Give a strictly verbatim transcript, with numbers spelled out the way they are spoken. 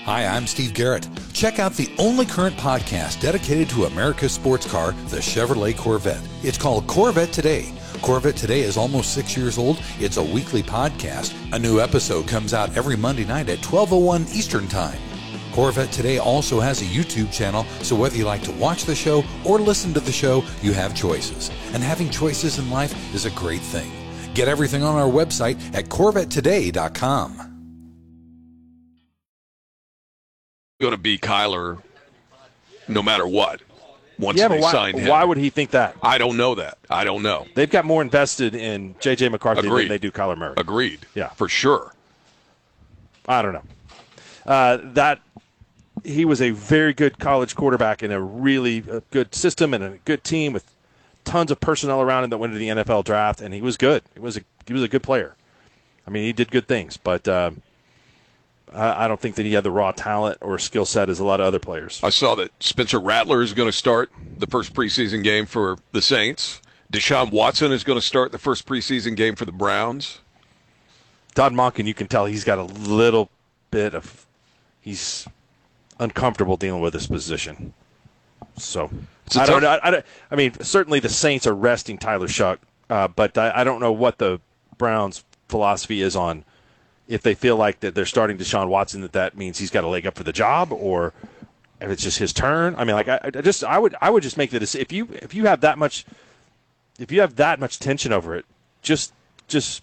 Hi, I'm Steve Garrett. Check out the only current podcast dedicated to America's sports car, the Chevrolet Corvette. It's called Corvette Today. Corvette Today is almost six years old. It's a weekly podcast. A new episode comes out every Monday night at twelve oh one Eastern Time. Corvette Today also has a YouTube channel, so whether you like to watch the show or listen to the show, you have choices. And having choices in life is a great thing. Get everything on our website at corvette today dot com. Going to be Kyler no matter what once yeah, they but why, sign him. Why would he think that? I don't know that. I don't know. They've got more invested in J J. McCarthy Agreed. than they do Kyler Murray. Agreed. Yeah. For sure. I don't know. Uh, that he was a very good college quarterback in a really uh, good system and a good team with tons of personnel around him that went to the N F L draft, and he was good. He was a he was a good player. I mean, he did good things, but uh, I, I don't think that he had the raw talent or skill set as a lot of other players. I saw that Spencer Rattler is going to start the first preseason game for the Saints. Deshaun Watson is going to start the first preseason game for the Browns. Todd Monken, you can tell he's got a little bit of he's uncomfortable dealing with this position. So I don't know. I, I, I mean, certainly the Saints are resting Tyler Shuck, uh, but I, I don't know what the Browns' philosophy is on if they feel like that they're starting Deshaun Watson, that that means he's got a leg up for the job, or if it's just his turn. I mean, like I, I just I would I would just make the decision. If you if you have that much if you have that much tension over it, just just